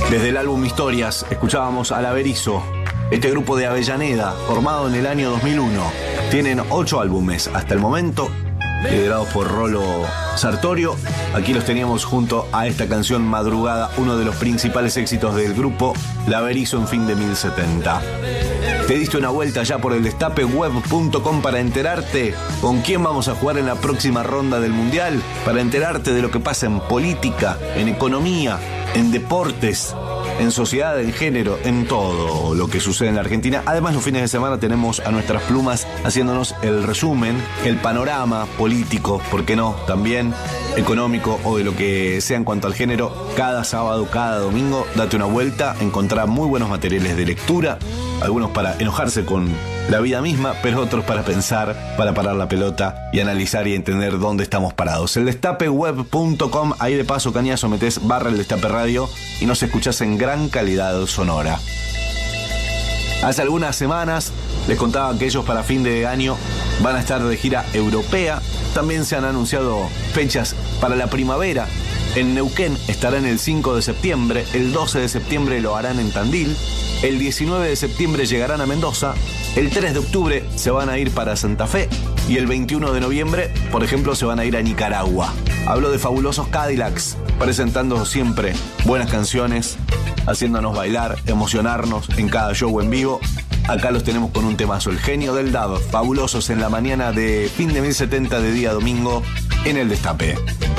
Desde el álbum Historias escuchábamos a La Berizo, este grupo de Avellaneda, formado en el año 2001. Tienen 8 álbumes hasta el momento, liderados por Rolo Sartorio. Aquí los teníamos junto a esta canción Madrugada, uno de los principales éxitos del grupo, La Berizo en fin de 1070. Te diste una vuelta ya por el destapeweb.com para enterarte con quién vamos a jugar en la próxima ronda del Mundial, para enterarte de lo que pasa en política, en economía, en deportes, en sociedad, en género, en todo lo que sucede en la Argentina. Además, los fines de semana tenemos a nuestras plumas haciéndonos el resumen, el panorama político, ¿por qué no? También económico o de lo que sea en cuanto al género. Cada sábado, cada domingo, date una vuelta, encontrá muy buenos materiales de lectura, algunos para enojarse con la vida misma, pero otros para pensar, para parar la pelota y analizar y entender dónde estamos parados. El destapeweb.com, ahí de paso, cañazo, metés / el Destape Radio y nos escuchás en gran calidad sonora. Hace algunas semanas les contaba que ellos para fin de año van a estar de gira europea. También se han anunciado fechas para la primavera. En Neuquén estarán el 5 de septiembre, el 12 de septiembre lo harán en Tandil, el 19 de septiembre llegarán a Mendoza, el 3 de octubre se van a ir para Santa Fe y el 21 de noviembre, por ejemplo, se van a ir a Nicaragua. Hablo de Fabulosos Cadillacs, presentando siempre buenas canciones, haciéndonos bailar, emocionarnos en cada show en vivo. Acá los tenemos con un temazo, El Genio del Dab, Fabulosos en la mañana de fin de 1070 de día domingo en el Destape.